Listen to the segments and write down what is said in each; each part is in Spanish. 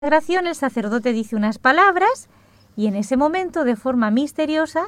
consagración el sacerdote dice unas palabras y en ese momento, de forma misteriosa,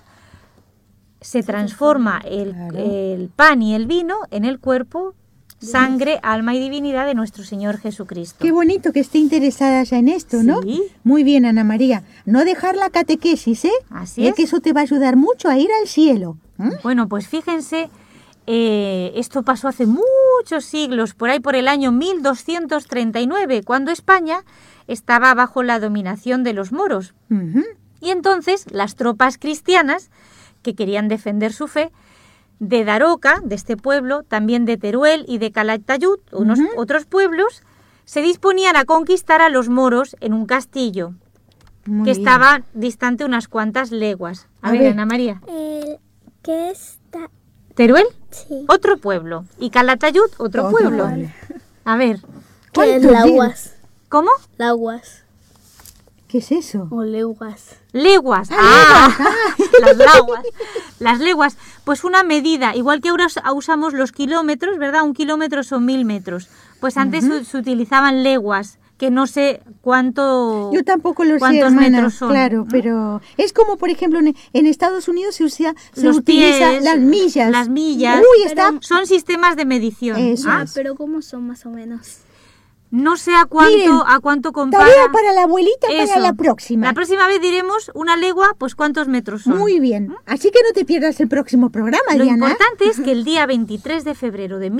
se transforma el pan y el vino en el cuerpo, sangre, alma y divinidad de nuestro Señor Jesucristo. Qué bonito que esté interesada ya en esto, ¿no? Sí. Muy bien, Ana María. No dejar la catequesis, ¿eh? Así es. Que eso te va a ayudar mucho a ir al cielo. Bueno, pues fíjense, esto pasó hace muchos siglos, por ahí por el año 1239, cuando España estaba bajo la dominación de los moros. Y entonces las tropas cristianas, que querían defender su fe, de Daroca, de este pueblo, también de Teruel y de Calatayud, otros pueblos, se disponían a conquistar a los moros en un castillo que estaba distante unas cuantas leguas. A ver, Ana María. ¿Qué está? ¿Teruel? Sí. Otro pueblo. Y Calatayud, otro pueblo. A ver. ¿Qué es Laguas? ¿Cómo? Laguas. ¿Qué es eso? O leguas. Leguas. Las leguas. Las leguas. Pues una medida, igual que ahora usamos los kilómetros, ¿verdad? 1 kilómetro son 1000 metros. Pues antes se utilizaban leguas, que no sé cuánto. Yo tampoco lo sé, cuántos hermana, metros son. Claro, pero es como, por ejemplo, en Estados Unidos se los utiliza pies, las millas. Las millas. Pero son sistemas de medición. Eso es. Pero ¿cómo son más o menos? No sé a cuánto compara. Tarea para la abuelita Eso. para la próxima. La próxima vez diremos una legua, pues ¿cuántos metros son? Muy bien. Así que no te pierdas el próximo programa, Lo Diana. importante es que el día 23 de febrero de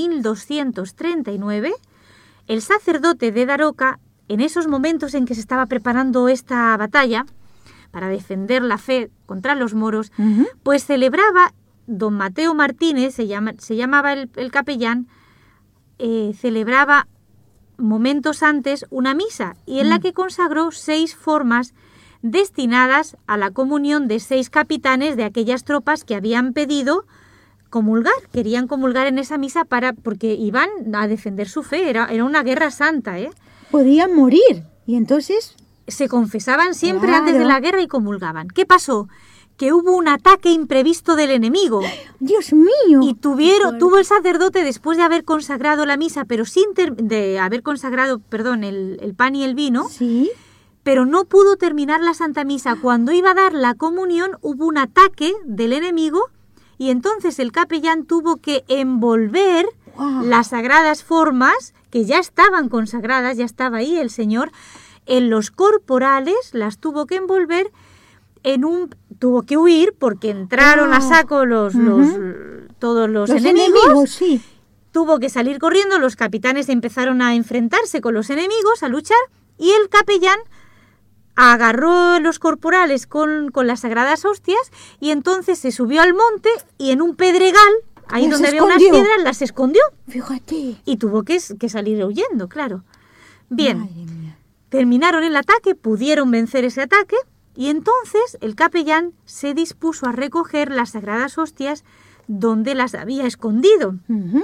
1239, el sacerdote de Daroca, en esos momentos en que se estaba preparando esta batalla para defender la fe contra los moros, pues celebraba don Mateo Martínez, se llamaba el capellán, celebraba momentos antes una misa y en la que consagró 6 formas destinadas a la comunión de 6 capitanes de aquellas tropas que habían pedido comulgar, querían comulgar en esa misa porque iban a defender su fe, era una guerra santa, ¿eh? Podían morir y entonces se confesaban siempre Claro. antes de la guerra y comulgaban. ¿Qué pasó? Que hubo un ataque imprevisto del enemigo. ¡Dios mío! Y tuvo el sacerdote, después de haber consagrado la misa, pero de haber consagrado, el pan y el vino, Sí. pero no pudo terminar la Santa Misa. Cuando iba a dar la comunión hubo un ataque del enemigo y entonces el capellán tuvo que envolver las sagradas formas, que ya estaban consagradas, ya estaba ahí el Señor, en los corporales, las tuvo que envolver tuvo que huir porque entraron a saco todos los enemigos. Sí. Tuvo que salir corriendo, los capitanes empezaron a enfrentarse con los enemigos, a luchar, y el capellán agarró los corporales con las sagradas hostias y entonces se subió al monte y en un pedregal, ahí Las donde había unas escondió. piedras, las escondió Fíjate. y tuvo que salir huyendo, claro. Bien, Madre mía. terminaron el ataque, pudieron vencer ese ataque y entonces el capellán se dispuso a recoger las sagradas hostias donde las había escondido.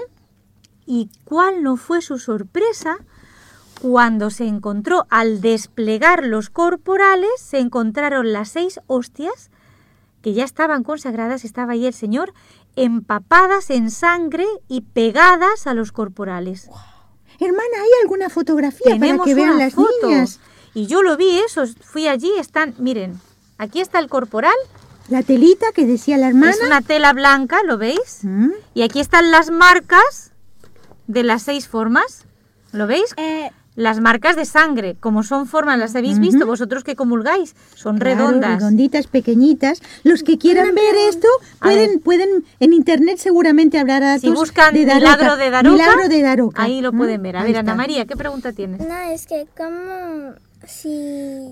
¿Y cuál no fue su sorpresa cuando se encontró, al desplegar los corporales, se encontraron las 6 hostias que ya estaban consagradas, estaba ahí el Señor, empapadas en sangre y pegadas a los corporales? Hermana, ¿hay alguna fotografía Tenemos para que vean una las foto. niñas? Y yo lo vi, fui allí, miren, aquí está el corporal, La telita que decía la hermana. es una tela blanca, ¿lo veis? Mm. Y aquí están las marcas de las 6 formas, ¿lo veis? Las marcas de sangre, como son formas, las habéis visto vosotros que comulgáis, son Claro, redondas. redonditas, pequeñitas. Los que quieran ver esto pueden en internet seguramente hablar a Si buscan de Daroca. Milagro de Daroca, Milagro de Daroca. ahí lo pueden ver. A Ahí ver, Ana está. María, ¿qué pregunta tienes? No, es que como si...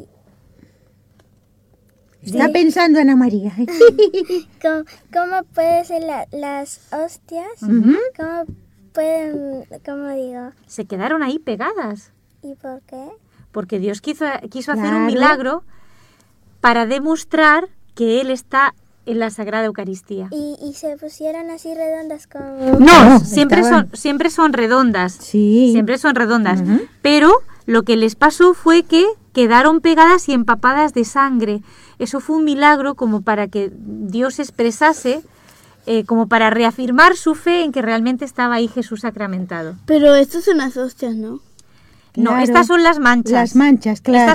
Está pensando Ana María. ¿Cómo pueden ser las hostias? ¿Cómo pueden, cómo digo? Se quedaron ahí pegadas, ¿Y por qué? porque Dios quiso hacer Claro. un milagro para demostrar que Él está en la Sagrada Eucaristía. Y se pusieron así redondas como... No, No, siempre son redondas. Sí. Siempre son redondas. Pero lo que les pasó fue que quedaron pegadas y empapadas de sangre. Eso fue un milagro como para que Dios expresase, como para reafirmar su fe en que realmente estaba ahí Jesús sacramentado. Pero estos son las hostias, ¿no? No, Claro. estas son las manchas. Las manchas, claro. Estas